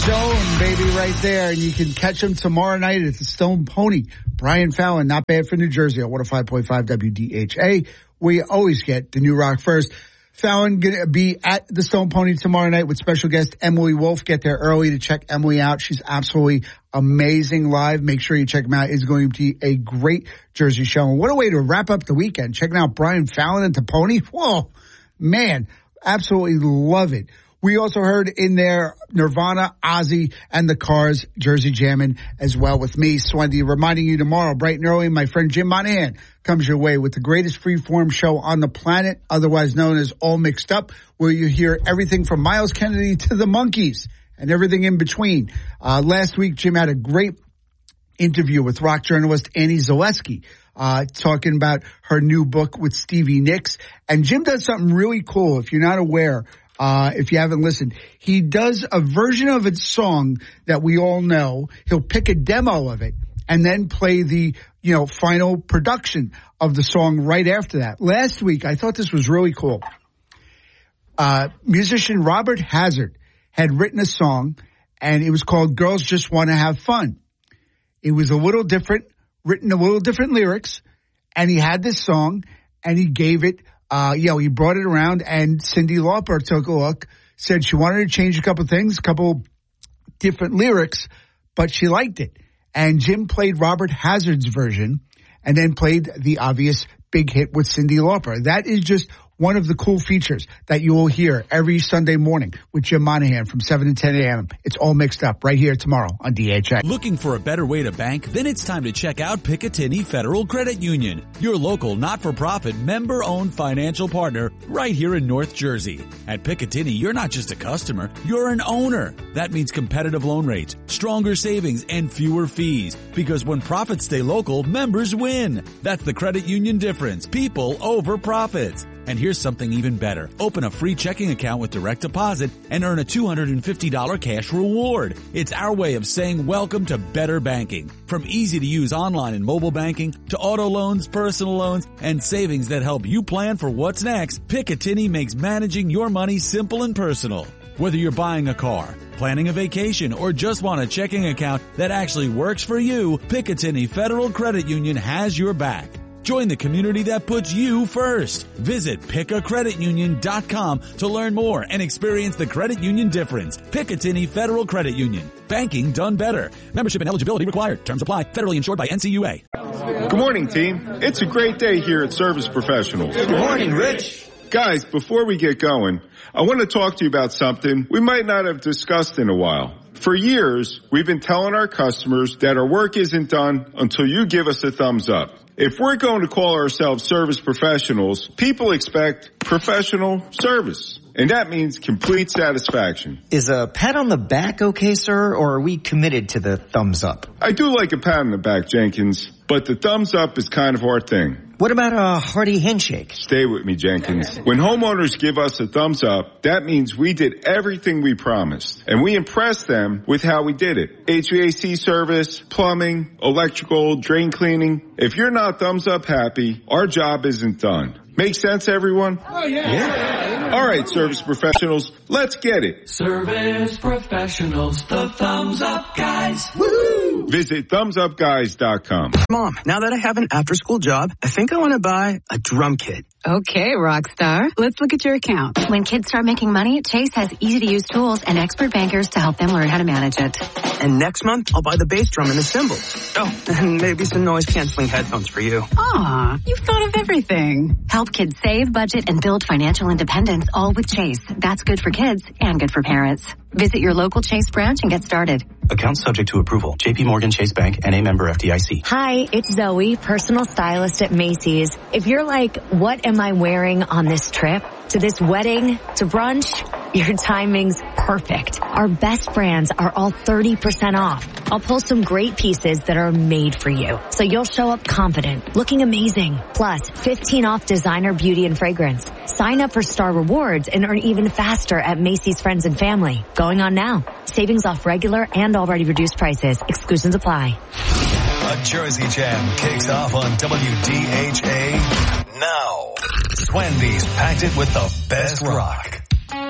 Zone, baby, right there. And you can catch him tomorrow night at the Stone Pony. Brian Fallon, not bad for New Jersey at 105.5 WDHA. We always get the new rock first. Fallon going to be at the Stone Pony tomorrow night with special guest Emily Wolf. Get there early to check Emily out. She's absolutely amazing live. Make sure you check them out. It's going to be a great Jersey show. And what a way to wrap up the weekend. Checking out Brian Fallon at the Pony. Whoa, man, absolutely love it. We also heard in there Nirvana, Ozzy, and the Cars, Jersey Jammin' as well with me, Swendy, reminding you tomorrow, bright and early, my friend Jim Monahan comes your way with the greatest freeform show on the planet, otherwise known as All Mixed Up, where you hear everything from Miles Kennedy to the Monkees and everything in between. Last week, Jim had a great interview with rock journalist Annie Zaleski, talking about her new book with Stevie Nicks. And Jim does something really cool. If you're not aware, if you haven't listened, he does a version of a song that we all know. He'll pick a demo of it and then play the, final production of the song right after that. Last week, I thought this was really cool. Musician Robert Hazard had written a song and it was called Girls Just Want to Have Fun. It was a little different, written a little different lyrics, and he had this song and he gave it he brought it around, and Cyndi Lauper took a look, said she wanted to change a couple things, a couple different lyrics, but she liked it. And Jim played Robert Hazard's version and then played the obvious big hit with Cyndi Lauper. That is just one of the cool features that you will hear every Sunday morning with Jim Monahan from 7 to 10 a.m. It's All Mixed Up right here tomorrow on DHA. Looking for a better way to bank? Then it's time to check out Picatinny Federal Credit Union, your local not-for-profit member-owned financial partner right here in North Jersey. At Picatinny, you're not just a customer, you're an owner. That means competitive loan rates, stronger savings, and fewer fees. Because when profits stay local, members win. That's the credit union difference. People over profits. And here's something even better. Open a free checking account with direct deposit and earn a $250 cash reward. It's our way of saying welcome to better banking. From easy-to-use online and mobile banking to auto loans, personal loans, and savings that help you plan for what's next, Picatinny makes managing your money simple and personal. Whether you're buying a car, planning a vacation, or just want a checking account that actually works for you, Picatinny Federal Credit Union has your back. Join the community that puts you first. Visit pickacreditunion.com to learn more and experience the credit union difference. Picatinny Federal Credit Union. Banking done better. Membership and eligibility required. Terms apply. Federally insured by NCUA. Good morning, team. It's a great day here at Service Professionals. Good morning, Rich. Guys, before we get going, I want to talk to you about something we might not have discussed in a while. For years, we've been telling our customers that our work isn't done until you give us a thumbs up. If we're going to call ourselves service professionals, people expect professional service. And that means complete satisfaction. Is a pat on the back okay, sir, or are we committed to the thumbs up? I do like a pat on the back, Jenkins, but the thumbs up is kind of our thing. What about a hearty handshake? Stay with me, Jenkins. When homeowners give us a thumbs up, that means we did everything we promised. And we impressed them with how we did it. HVAC service, plumbing, electrical, drain cleaning. If you're not thumbs up happy, our job isn't done. Make sense, everyone? Oh, yeah. All right, service professionals, let's get it. Service professionals, the thumbs up guys. Woo! Visit thumbsupguys.com. Mom, now that I have an after-school job, I think I want to buy a drum kit. Okay, Rockstar. Let's look at your account. When kids start making money, Chase has easy-to-use tools and expert bankers to help them learn how to manage it. And next month, I'll buy the bass drum and the cymbals. Oh, and maybe some noise-canceling headphones for you. Aw, you've thought of everything. Help kids save, budget, and build financial independence, all with Chase. That's good for kids and good for parents. Visit your local Chase branch and get started. Account subject to approval. JP Morgan Chase Bank, N.A. member FDIC. Hi, it's Zoe, personal stylist at Macy's. If you're like, what am I wearing on this trip? To this wedding? To brunch? Your timing's perfect. Our best brands are all 30% off. I'll pull some great pieces that are made for you, so you'll show up confident, looking amazing. Plus, 15 off designer beauty and fragrance. Sign up for Star Rewards and earn even faster at Macy's Friends and Family. Going on now. Savings off regular and already reduced prices. Exclusions apply. A Jersey Jam kicks off on WDHA now. Swendy's packed it with the best rock.